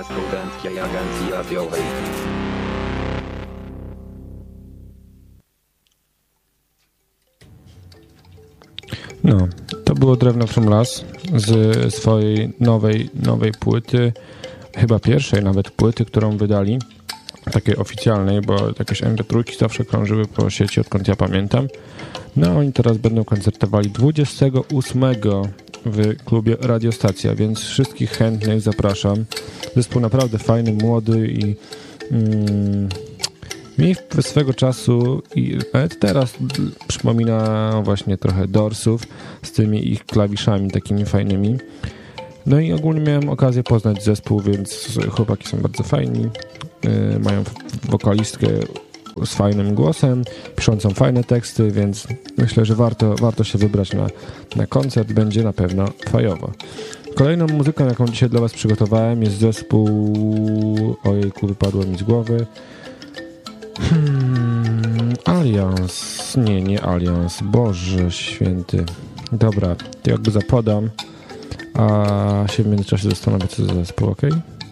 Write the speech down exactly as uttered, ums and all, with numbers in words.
ze Studenckiej Agencji Radiowej. No, to było Drewno from Las z swojej nowej, nowej płyty, chyba pierwszej nawet płyty, którą wydali, takiej oficjalnej, bo jakieś em pe trzy zawsze krążyły po sieci, odkąd ja pamiętam. No, oni teraz będą koncertowali dwudziestego ósmego w klubie Radiostacja, więc wszystkich chętnych zapraszam. Zespół naprawdę fajny, młody i mm, mi swego czasu i nawet teraz przypomina właśnie trochę Doorsów z tymi ich klawiszami takimi fajnymi. No i ogólnie miałem okazję poznać zespół, więc chłopaki są bardzo fajni. Yy, mają wokalistkę z fajnym głosem, piszącą fajne teksty, więc myślę, że warto, warto się wybrać na, na koncert. Będzie na pewno fajowo. Kolejną muzyką, jaką dzisiaj dla was przygotowałem, jest zespół... Ojejku, wypadło mi z głowy. Hmm, Alians. Nie, nie Alians. Boże święty. Dobra, to jakby zapodam, a się w międzyczasie zastanowię, co za zespół, okej? Okay?